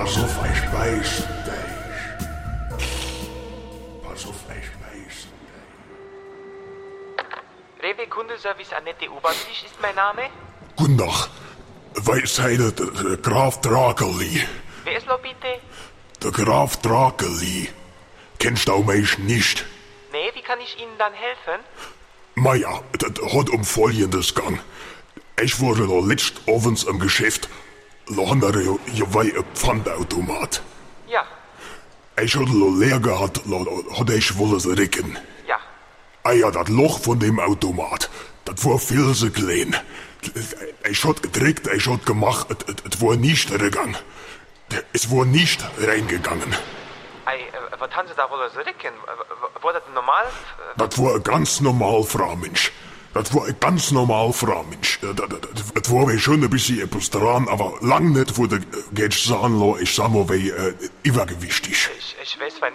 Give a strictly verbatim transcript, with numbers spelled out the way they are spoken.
Pass auf, ich beiß dich. Pass auf, ich beiß dich. Rewe Kundenservice Annette Obertisch ist mein Name. Guten Tag. Weisheide, der, der Graf Drakeli. Wer ist noch bitte? Der Graf Drakeli. Kennst du mich nicht? Nee, wie kann ich Ihnen dann helfen? Maja, das hat um Folgendes gang. Ich wurde da letzt abends im Geschäft. Da haben wir hier ein Pfandautomat. Ja, Ich hatte da leer gehabt, da hatte ich wollen es recken. ja. Ah ja, das Loch von dem Automat, das war viel zu klein. Ich hat gedrückt, ich hat gemacht, es war nicht reingegangen. Es war nicht reingegangen. Ei, äh, was haben Sie da wohl so ricken? War das normal? Das war ein ganz normal Fraumensch. Das war ein ganz normal Fraumensch. Das, das, das war schon ein bisschen etwas dran, aber lang nicht, wo der geht sagen, ich sag mal, wie äh, übergewichtig. Ich, ich weiß, weil